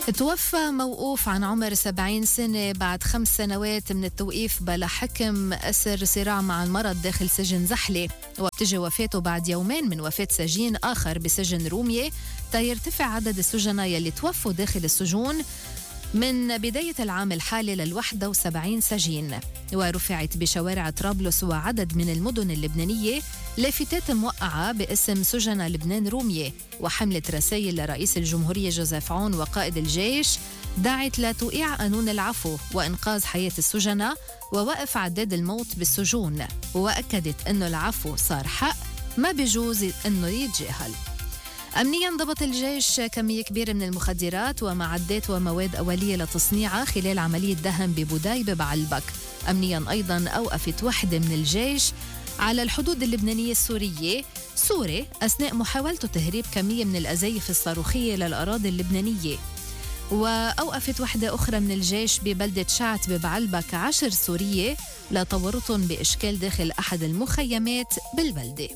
توفى موقوف عن عمر 70 سنة بعد 5 سنوات من التوقيف بلا حكم أثر صراع مع المرض داخل سجن زحلة، وبتجي وفاته بعد يومين من وفاة سجين آخر بسجن رومية تيرتفع عدد السجناء يلي توفوا داخل السجون من بداية العام الحالي ل71 سجين. ورفعت بشوارع طرابلس وعدد من المدن اللبنانية لافتات موقعة باسم سجناء لبنان رومية، وحملت رسائل لرئيس الجمهورية جوزيف عون وقائد الجيش دعت لتوقيع قانون العفو وإنقاذ حياة السجناء ووقف عداد الموت بالسجون، وأكدت أنه العفو صار حق ما بيجوز أنه يتجاهل. أمنياً ضبط الجيش كمية كبيرة من المخدرات ومعدات ومواد أولية لتصنيعها خلال عملية دهم ببودايبة بعلبك. أمنياً أيضاً أوقفت وحدة من الجيش على الحدود اللبنانية السورية سوري أثناء محاولته تهريب كمية من الأزايف الصاروخية للأراضي اللبنانية. وأوقفت وحدة أخرى من الجيش ببلدة شعت ببعلبك 10 سورية لتورطهم بإشكال داخل أحد المخيمات بالبلدة.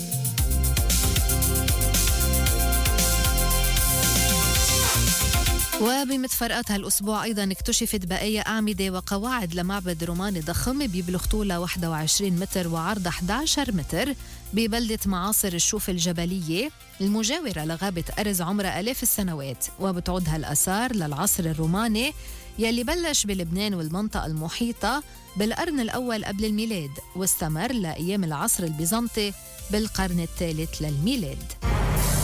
وبمتفرقات هالأسبوع أيضاً اكتشفت بقايا أعمدة وقواعد لمعبد روماني ضخم بيبلغ طوله 21 متر وعرضه 11 متر ببلدة معاصر الشوف الجبلية المجاورة لغابة أرز عمرها آلاف السنوات، وبتعود هالآثار للعصر الروماني يلي بلش بلبنان والمنطقة المحيطة بالقرن الأول قبل الميلاد واستمر لأيام العصر البيزنطي بالقرن الثالث للميلاد.